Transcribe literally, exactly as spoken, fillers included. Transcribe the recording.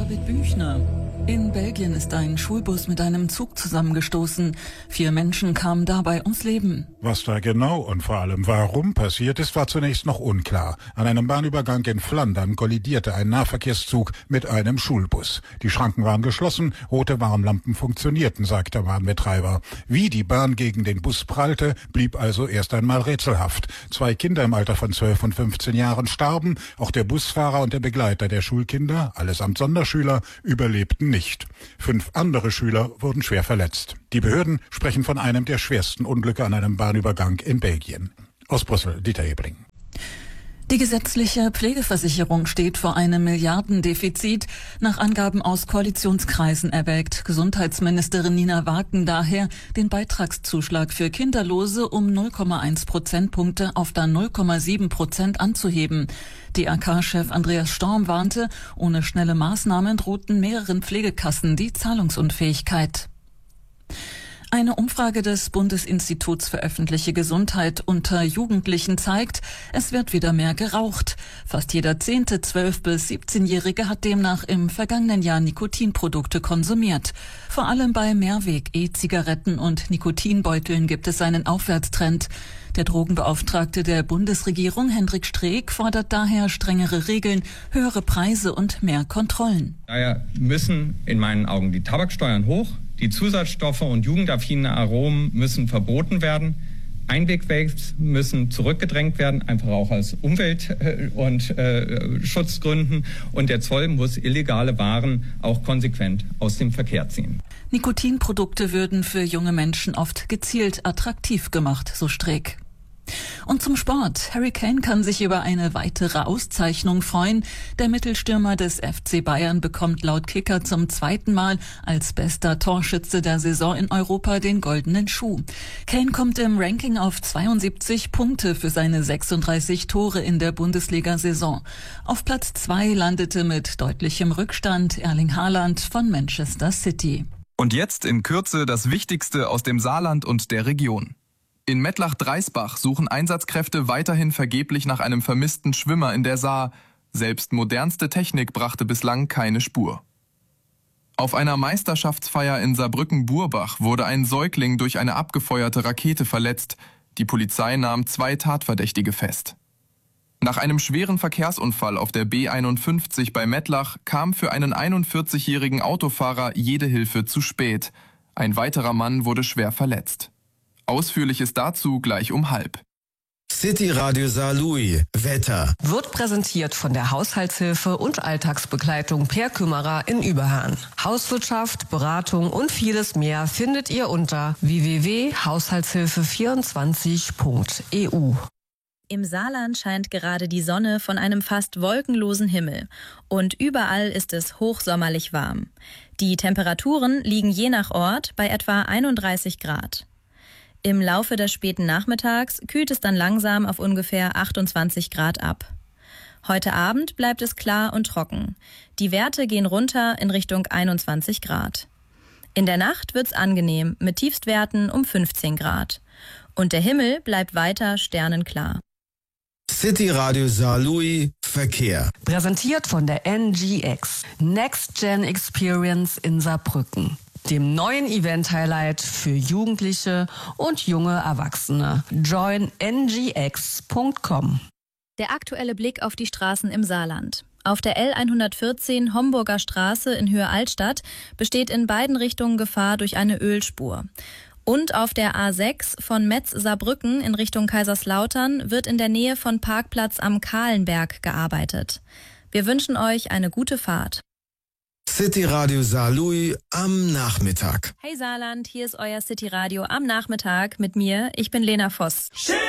David Büchner. In Belgien ist ein Schulbus mit einem Zug zusammengestoßen. Vier Menschen kamen dabei ums Leben. Was da genau und vor allem warum passiert ist, war zunächst noch unklar. An einem Bahnübergang in Flandern kollidierte ein Nahverkehrszug mit einem Schulbus. Die Schranken waren geschlossen, rote Warnlampen funktionierten, sagt der Bahnbetreiber. Wie die Bahn gegen den Bus prallte, blieb also erst einmal rätselhaft. Zwei Kinder im Alter von zwölf und fünfzehn Jahren starben. Auch der Busfahrer und der Begleiter der Schulkinder, allesamt Sonderschüler, überlebten nicht. Fünf andere Schüler wurden schwer verletzt. Die Behörden sprechen von einem der schwersten Unglücke an einem Bahnübergang in Belgien. Aus Brüssel, Dieter Ebling. Die gesetzliche Pflegeversicherung steht vor einem Milliardendefizit. Nach Angaben aus Koalitionskreisen erwägt Gesundheitsministerin Nina Waken daher, den Beitragszuschlag für Kinderlose um null Komma eins Prozentpunkte auf dann null Komma sieben Prozent anzuheben. D A K-Chef Andreas Storm warnte, ohne schnelle Maßnahmen drohten mehreren Pflegekassen die Zahlungsunfähigkeit. Eine Umfrage des Bundesinstituts für öffentliche Gesundheit unter Jugendlichen zeigt, es wird wieder mehr geraucht. Fast jeder zehnte zwölf- bis siebzehnjährige hat demnach im vergangenen Jahr Nikotinprodukte konsumiert. Vor allem bei Mehrweg-E-Zigaretten und Nikotinbeuteln gibt es einen Aufwärtstrend. Der Drogenbeauftragte der Bundesregierung, Hendrik Streeck, fordert daher strengere Regeln, höhere Preise und mehr Kontrollen. Daher müssen in meinen Augen die Tabaksteuern hoch. Die Zusatzstoffe und jugendaffine Aromen müssen verboten werden. Einwegvapes müssen zurückgedrängt werden, einfach auch aus Umwelt- und äh, Schutzgründen. Und der Zoll muss illegale Waren auch konsequent aus dem Verkehr ziehen. Nikotinprodukte würden für junge Menschen oft gezielt attraktiv gemacht, so Streeck. Und zum Sport. Harry Kane kann sich über eine weitere Auszeichnung freuen. Der Mittelstürmer des F C Bayern bekommt laut Kicker zum zweiten Mal als bester Torschütze der Saison in Europa den goldenen Schuh. Kane kommt im Ranking auf zweiundsiebzig Punkte für seine sechsunddreißig Tore in der Bundesliga-Saison. Auf Platz zwei landete mit deutlichem Rückstand Erling Haaland von Manchester City. Und jetzt in Kürze das Wichtigste aus dem Saarland und der Region. In Mettlach-Dreisbach suchen Einsatzkräfte weiterhin vergeblich nach einem vermissten Schwimmer in der Saar. Selbst modernste Technik brachte bislang keine Spur. Auf einer Meisterschaftsfeier in Saarbrücken-Burbach wurde ein Säugling durch eine abgefeuerte Rakete verletzt. Die Polizei nahm zwei Tatverdächtige fest. Nach einem schweren Verkehrsunfall auf der B einundfünfzig bei Mettlach kam für einen einundvierzigjährigen Autofahrer jede Hilfe zu spät. Ein weiterer Mann wurde schwer verletzt. Ausführliches dazu gleich um halb. City Radio Saarlouis. Wetter. Wird präsentiert von der Haushaltshilfe und Alltagsbegleitung Per Kümmerer in Überhahn. Hauswirtschaft, Beratung und vieles mehr findet ihr unter w w w punkt haushaltshilfe vierundzwanzig punkt e u. Im Saarland scheint gerade die Sonne von einem fast wolkenlosen Himmel und überall ist es hochsommerlich warm. Die Temperaturen liegen je nach Ort bei etwa einunddreißig Grad. Im Laufe des späten Nachmittags kühlt es dann langsam auf ungefähr achtundzwanzig Grad ab. Heute Abend bleibt es klar und trocken. Die Werte gehen runter in Richtung einundzwanzig Grad. In der Nacht wird's angenehm mit Tiefstwerten um fünfzehn Grad. Und der Himmel bleibt weiter sternenklar. City Radio Saarlouis Verkehr. Präsentiert von der N G X. Next Gen Experience in Saarbrücken. Dem neuen Event-Highlight für Jugendliche und junge Erwachsene. join n g x punkt com. Der aktuelle Blick auf die Straßen im Saarland. Auf der L hundertvierzehn Homburger Straße in Höhe Altstadt besteht in beiden Richtungen Gefahr durch eine Ölspur. Und auf der A sechs von Metz-Saarbrücken in Richtung Kaiserslautern wird in der Nähe von Parkplatz am Kahlenberg gearbeitet. Wir wünschen euch eine gute Fahrt. City Radio Saarlouis am Nachmittag. Hey Saarland, hier ist euer City Radio am Nachmittag mit mir. Ich bin Lena Voss.